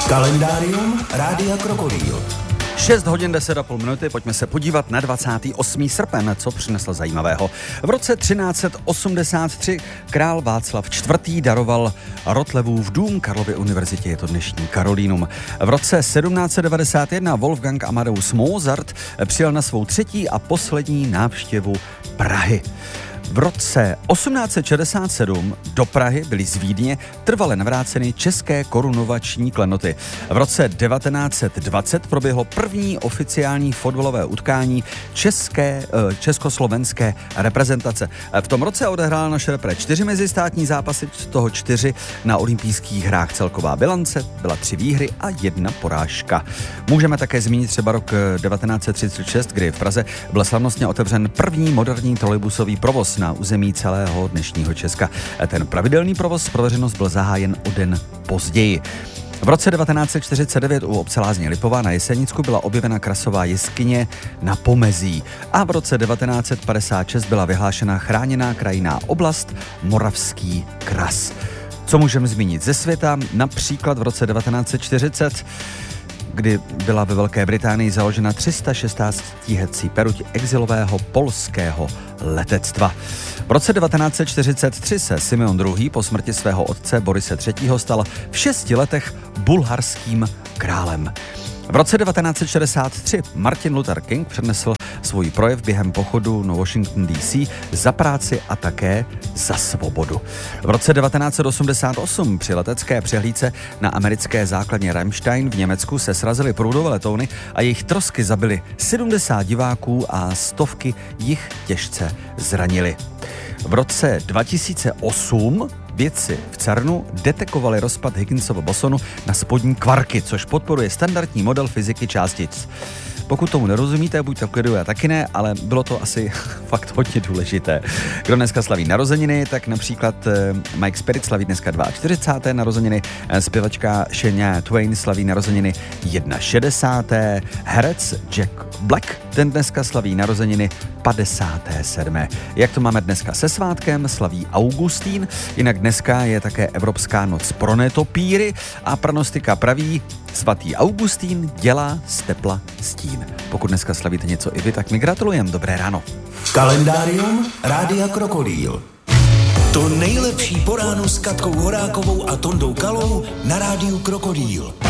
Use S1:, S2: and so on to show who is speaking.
S1: Kalendárium Rádia Krokodýl.
S2: 6 hodin 10,5 minuty, pojďme se podívat na 28. srpen, co přinesl zajímavého. V roce 1383 král Václav IV. Daroval Rotlevův dům Karlově univerzitě, je to dnešní Karolínum. V roce 1791 Wolfgang Amadeus Mozart přijel na svou třetí a poslední návštěvu Prahy. V roce 1867 do Prahy byly z Vídně trvale navráceny české korunovační klenoty. V roce 1920 proběhlo první oficiální fotbalové utkání československé reprezentace. V tom roce odehrála naše repre 4 mezistátní zápasy, z toho 4 na olympijských hrách. Celková bilance byla 3 výhry a 1 porážka. Můžeme také zmínit třeba rok 1936, kdy v Praze byl slavnostně otevřen první moderní trolejbusový provoz na území celého dnešního Česka. Ten pravidelný provoz pro veřejnost byl zahájen o den později. V roce 1949 u obce Lázně Lipova na Jesenicku byla objevena krasová jeskyně na Pomezí a v roce 1956 byla vyhlášena chráněná krajinná oblast Moravský kras. Co můžeme zmínit ze světa? Například v roce 1940, kdy byla ve Velké Británii založena 316 stíhací peruť exilového polského letectva. V roce 1943 se Simeon II. Po smrti svého otce Borise III. Stal v 6 letech bulharským králem. V roce 1963 Martin Luther King přednesl svůj projev během pochodu na Washington DC za práci a také za svobodu. V roce 1988 při letecké přehlídce na americké základně Ramstein v Německu se srazily průdové letouny a jejich trosky zabily 70 diváků a stovky jich těžce zranili. V roce 2008 vědci v CERNu detekovali rozpad Higginsova bosonu na spodní kvarky, což podporuje standardní model fyziky částic. Pokud tomu nerozumíte, buď tak já taky ne, ale bylo to asi fakt hodně důležité. Kdo dneska slaví narozeniny, tak například Mike Spirit slaví dneska 42. narozeniny, zpěvačka Shania Twain slaví narozeniny 61. Herec Jack Black, ten dneska slaví narozeniny 57. Jak to máme dneska se svátkem, slaví Augustín, jinak dneska je také Evropská noc pro netopíry a pranostika praví, svatý Augustín dělá z tepla stín. Pokud dneska slavíte něco i vy, tak mi gratulujem. Dobré ráno.
S1: Kalendárium Rádia Krokodýl. To nejlepší po ránu s Katkou Horákovou a Tondou Kalou na Rádiu Krokodýl.